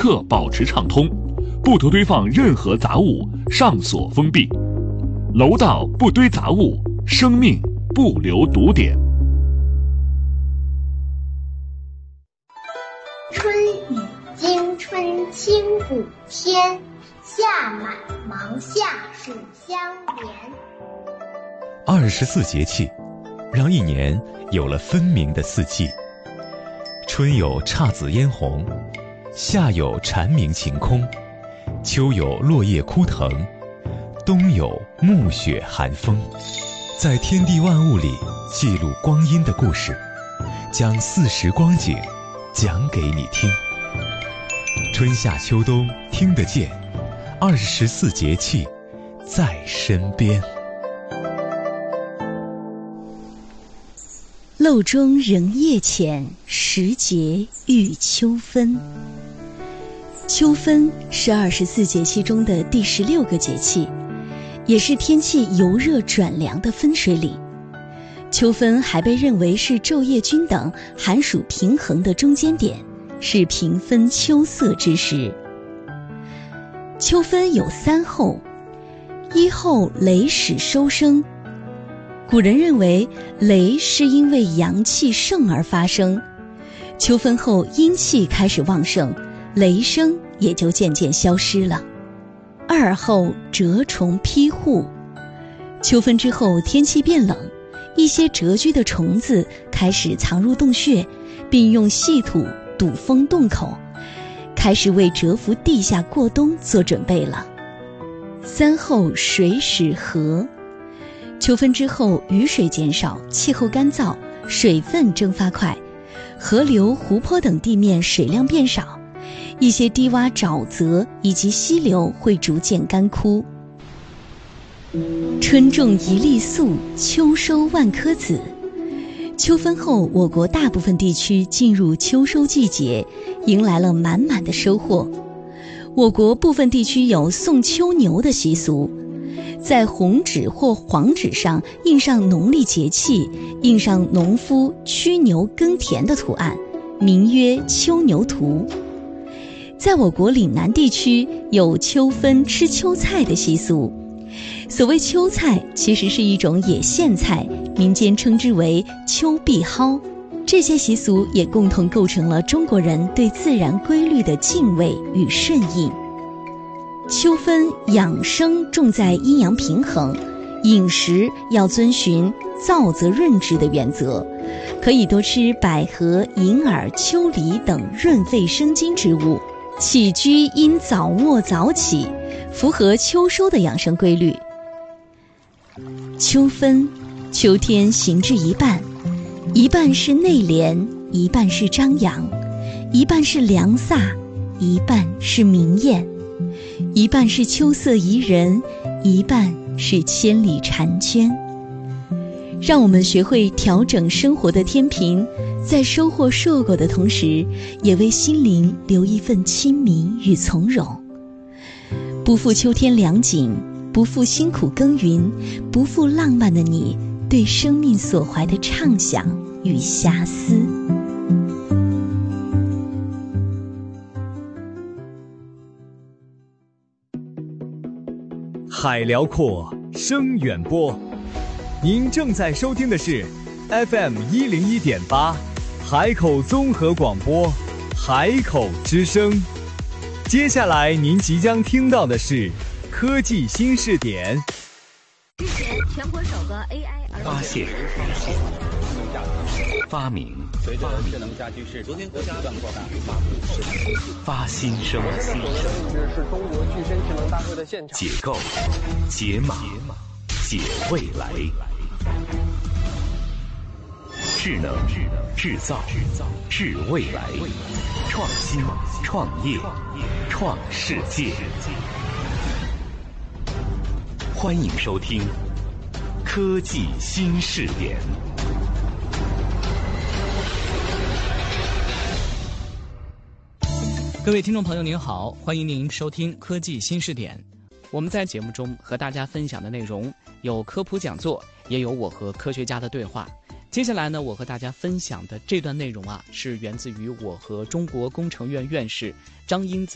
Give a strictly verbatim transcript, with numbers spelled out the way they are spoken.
刻保持畅通，不得堆放任何杂物，上锁封闭。楼道不堆杂物，生命不留堵点。 春雨惊春清谷天，夏满芒夏暑相连。 二十四节气，让一年有了分明的四季。春有姹紫嫣红，夏有蝉鸣晴空，秋有落叶枯藤，冬有暮雪寒风。在天地万物里记录光阴的故事，将四时光景讲给你听。春夏秋冬听得见，二十四节气在身边。 漏中人夜浅，时节遇秋分。秋分是二十四节气中的第十六个节气，也是天气由热转凉的分水岭。秋分还被认为是昼夜均等、寒暑平衡的中间点，是平分秋色之时。秋分有三候：一候雷始收声。古人认为雷是因为阳气盛而发生，秋分后阴气开始旺盛，雷声也就渐渐消失了。二候蛰虫披户。秋分之后天气变冷，一些蛰居的虫子开始藏入洞穴，并用细土堵封洞口，开始为蛰伏地下过冬做准备了。三候水始涸。秋分之后雨水减少，气候干燥，水分蒸发快，河流、湖泊等地面水量变少，一些低洼沼泽以及溪流会逐渐干枯。春种一粒粟，秋收万颗子。秋分后，我国大部分地区进入秋收季节，迎来了满满的收获。我国部分地区有送秋牛的习俗，在红纸或黄纸上印上农历节气，印上农夫驱牛耕田的图案，名曰秋牛图。在我国岭南地区有秋分吃秋菜的习俗。所谓秋菜，其实是一种野苋菜，民间称之为秋碧蒿。这些习俗也共同构成了中国人对自然规律的敬畏与顺应。秋分养生重在阴阳平衡，饮食要遵循燥则润之的原则，可以多吃百合、银耳、秋梨等润肺生津之物。起居应早卧早起，符合秋收的养生规律。秋分，秋天行至一半，一半是内敛，一半是张扬，一半是凉飒，一半是明艳，一半是秋色宜人，一半是千里婵娟。让我们学会调整生活的天平，在收获硕果的同时，也为心灵留一份清明与从容。不负秋天良景，不负辛苦耕耘，不负浪漫的你对生命所怀的畅想与遐思。 海辽阔，声远播。您正在收听的是 F M 一零一点八，海口综合广播，海口之声。接下来您即将听到的是科技新视点。 日前，全国首个 A I 儿童发现、发明、 随着智能家居市昨天国家不断扩大， 发新生、 是中国具身智能大会的现场。 解构、解码、解未来。智能、制造、制未来，创新、创业、创世界。欢迎收听科技新视点。 各位听众朋友您好，欢迎您收听科技新视点。我们在节目中和大家分享的内容有科普讲座，也有我和科学家的对话。接下来呢，我和大家分享的这段内容啊，是源自于我和中国工程院院士张英子